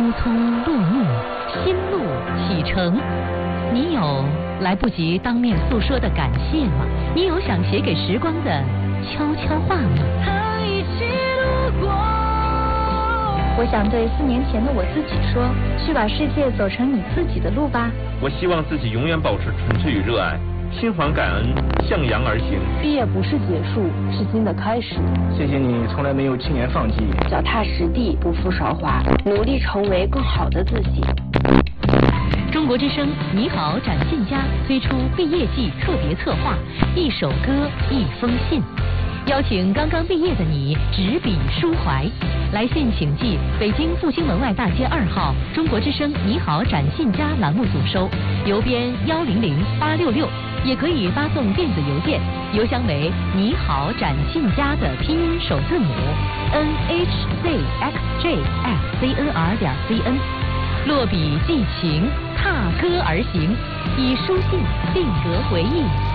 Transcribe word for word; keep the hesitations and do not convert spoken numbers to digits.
匆匆落幕，新路启程。你有来不及当面诉说的感谢吗？你有想写给时光的悄悄话吗？ 我想对四年前的我自己说，去把世界走成你自己的路吧。 我希望自己永远保持纯粹与热爱，心怀感恩，向阳而行。 毕业不是结束，是新的开始。 谢谢你从来没有轻言放弃， 脚踏实地，不负韶华，努力成为更好的自己。 中国之声你好展信佳推出毕业季特别策划，一首歌一封信，邀请刚刚毕业的你执笔抒怀。来信请寄北京复兴门外大街二号中国之声你好展信佳栏目组收，邮编幺零零八六六，也可以发送电子邮件，邮箱为你好展信佳的拼音首字母 n h z x j f c n r 点 c n。落笔寄情，踏歌而行，以书信定格回忆。